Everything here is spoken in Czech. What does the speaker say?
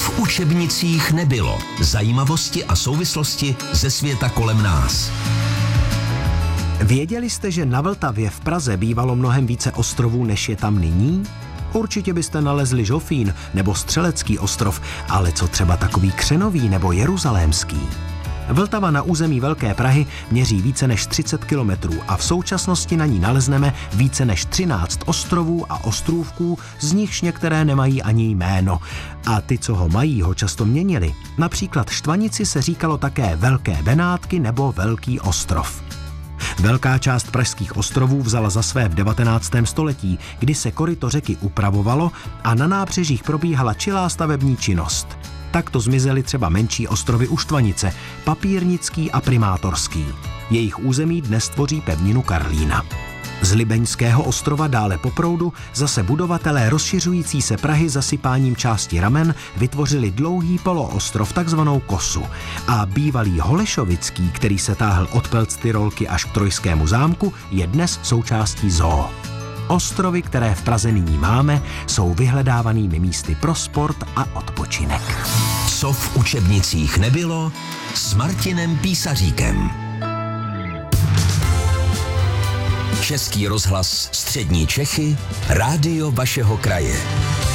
v učebnicích nebylo. Zajímavosti a souvislosti ze světa kolem nás. Věděli jste, že na Vltavě v Praze bývalo mnohem více ostrovů, než je tam nyní? Určitě byste nalezli Žofín nebo Střelecký ostrov, ale co třeba takový Křenový nebo Jeruzalémský? Vltava na území Velké Prahy měří více než 30 kilometrů a v současnosti na ní nalezneme více než 13 ostrovů a ostrůvků, z nichž některé nemají ani jméno. A ty, co ho mají, ho často měnili. Například Štvanici se říkalo také Velké Benátky nebo Velký ostrov. Velká část pražských ostrovů vzala za své v 19. století, kdy se koryto řeky upravovalo a na nábřežích probíhala čilá stavební činnost. Takto zmizely třeba menší ostrovy u Štvanice, Papírnický a Primátorský. Jejich území dnes tvoří pevninu Karlína. Z Libeňského ostrova dále po proudu zase budovatelé rozšiřující se Prahy zasypáním části ramen vytvořili dlouhý poloostrov, takzvanou kosu. A bývalý Holešovický, který se táhl od Pelctyrolky až k Trojskému zámku, je dnes součástí zoo. Ostrovy, které v Praze nyní máme, jsou vyhledávanými místy pro sport a odpočinek. Co v učebnicích nebylo, s Martinem Písaříkem. Český rozhlas Střední Čechy, rádio vašeho kraje.